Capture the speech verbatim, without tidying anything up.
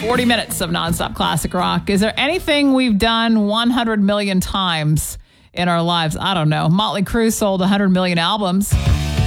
forty minutes of nonstop classic rock. Is there anything we've done one hundred million times in our lives? I don't know. Motley Crue sold one hundred million albums.